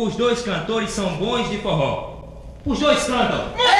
os dois cantores são bons de forró. Os dois cantam.